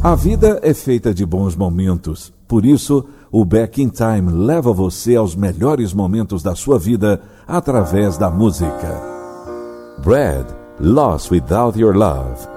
A vida é feita de bons momentos. Por isso, o Back in Time leva você aos melhores momentos da sua vida através da música. Brad, Lost Without Your Love.